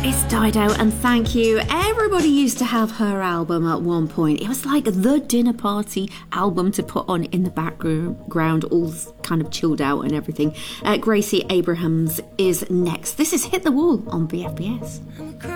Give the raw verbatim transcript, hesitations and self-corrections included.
It's died out, and thank you. Everybody used to have her album at one point. It was like the dinner party album to put on in the background, all kind of chilled out and everything. Uh, Gracie Abrahams is next. This is Hit the Wall on B F B S.